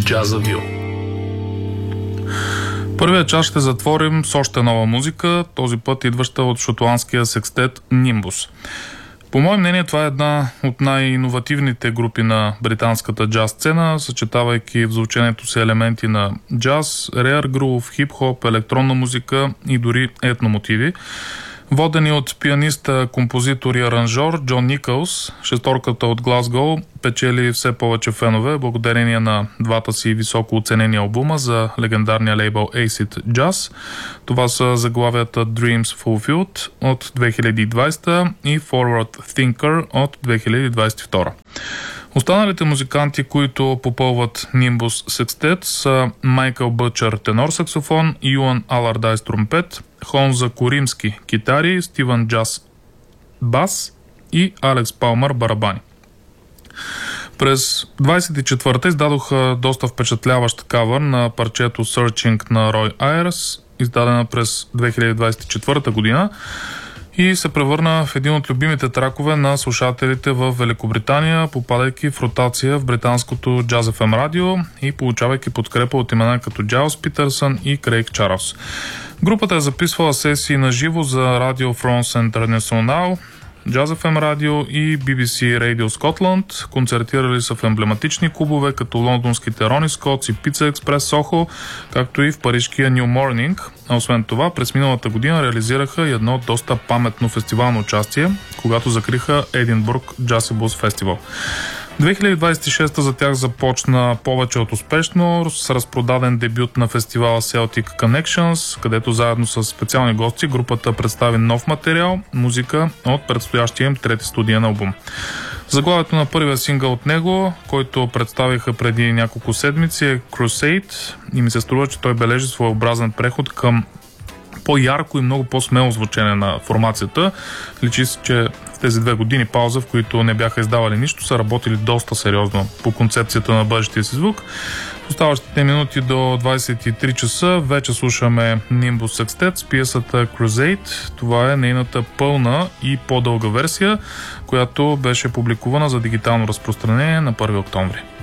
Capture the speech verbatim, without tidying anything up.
Jazzaville. Първия час ще затворим с още нова музика, този път идваща от шотландския секстет Nimbus. По мое мнение, това е една от най-иновативните групи на британската джаз сцена, съчетавайки в звученето си елементи на джаз, реър грув, хип-хоп, електронна музика и дори етномотиви. Водени от пианиста, композитор и аранжор Джон Никълс, шесторката от Глазгоу печели все повече фенове благодарение на двата си високо оценени албума за легендарния лейбъл Acid Jazz. Това са заглавията Dreams Fulfilled от две хиляди и двадесета и Forward Thinker от две хиляди двадесет и втора. Останалите музиканти, които попълват Nimbus Sextet, са Майкъл Бъчър тенор саксофон, Юан Алардайс тромпет, Хонза Коримски китари, Стивън Джаз бас и Алекс Палмър барабани. През двадесет и четвърта издадоха доста впечатляващ кавър на парчето Searching на Рой Айърс, издадена през две хиляди двадесет и четвърта година, и се превърна в един от любимите тракове на слушателите в Великобритания, попадайки в ротация в британското Jazz еф ем радио и получавайки подкрепа от имена като Джайлс Питърсън и Крейг Чарлз. Групата е записвала сесии на живо за Радио Франс Интернационал, Jazz еф ем радио и би би си Radio Scotland. Концертирали са в емблематични клубове като лондонските Рони Скотс и Пица Експрес Сохо, както и в парижкия New Morning. А освен това, през миналата година реализираха и едно доста паметно фестивално участие, когато закриха Единбург Jazz и Blues Festival. две хиляди двадесет и шеста за тях започна повече от успешно с разпродаден дебют на фестивала Celtic Connections, където заедно с специални гости групата представи нов материал, музика от предстоящия им трети студиен албум. Заглавието на първия сингъл от него, който представиха преди няколко седмици, е Crusade и ми се струва, че той бележи своеобразен преход към по-ярко и много по-смело звучене на формацията. Личи се, че в тези две години пауза, в които не бяха издавали нищо, са работили доста сериозно по концепцията на бъдещия си звук. В оставащите минути до двадесет и три часа вече слушаме Nimbus Sextet с пиесата Crusade. Това е нейната пълна и по-дълга версия, която беше публикувана за дигитално разпространение на първи октомври.